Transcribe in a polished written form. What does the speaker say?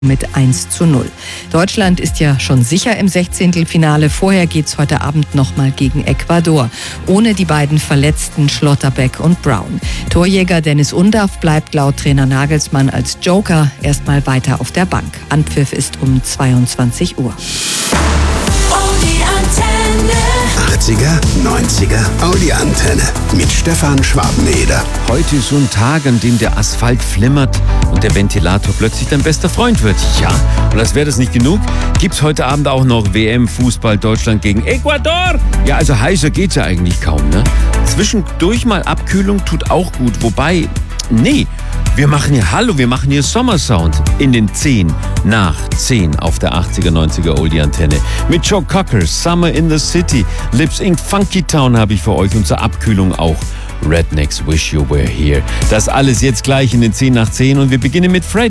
mit 1:0. Deutschland ist ja schon sicher im 16. Finale. Vorher geht's heute Abend nochmal gegen Ecuador. Ohne die beiden Verletzten Schlotterbeck und Brown. Torjäger Dennis Undaff bleibt laut Trainer Nagelsmann als Joker erstmal weiter auf der Bank. Anpfiff ist um 22 Uhr. 80er, 90er, Audi-Antenne mit Stefan Schwarzeneder. Heute ist so ein Tag, an dem der Asphalt flimmert und der Ventilator plötzlich dein bester Freund wird. Ja, und als wäre das nicht genug, gibt's heute Abend auch noch WM-Fußball Deutschland gegen Ecuador. Ja, also heißer geht's ja eigentlich kaum, ne? Zwischendurch mal Abkühlung tut auch gut, wobei, nee, wir machen hier Sommersound in den 10 nach 10 auf der 80er, 90er Oldie-Antenne. Mit Joe Cocker, Summer in the City, Lips Inc. Funky Town habe ich für euch und zur Abkühlung auch Rednecks Wish You Were Here. Das alles jetzt gleich in den 10 nach 10 und wir beginnen mit Fred.